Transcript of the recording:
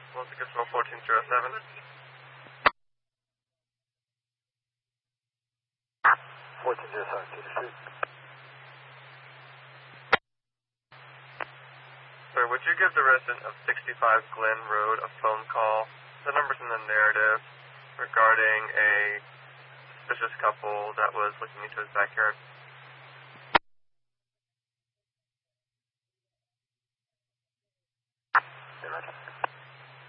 Los Gizmo 1407. 1407, to the street. Sir, would you give the resident of 65 Glen Road a phone call? The number's in the narrative regarding a suspicious couple that was looking into his backyard.